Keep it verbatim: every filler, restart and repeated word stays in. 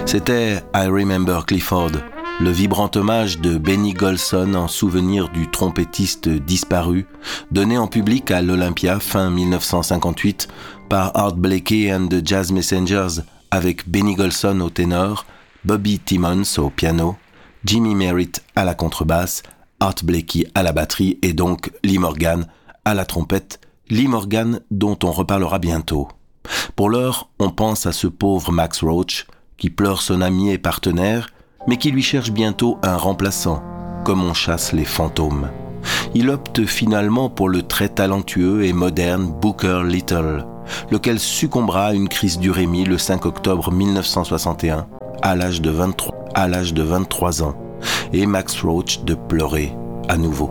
C'était I Remember Clifford, le vibrant hommage de Benny Golson en souvenir du trompettiste disparu, donné en public à l'Olympia fin dix-neuf cent cinquante-huit par Art Blakey and the Jazz Messengers, avec Benny Golson au ténor, Bobby Timmons au piano, Jimmy Merritt à la contrebasse, Art Blakey à la batterie et donc Lee Morgan à la trompette, Lee Morgan dont on reparlera bientôt. Pour l'heure, on pense à ce pauvre Max Roach qui pleure son ami et partenaire, mais qui lui cherche bientôt un remplaçant, comme on chasse les fantômes. Il opte finalement pour le très talentueux et moderne Booker Little, lequel succombera à une crise d'urémie le cinq octobre dix-neuf cent soixante et un, à l'âge de vingt-trois, à l'âge de vingt-trois ans, et Max Roach de pleurer à nouveau.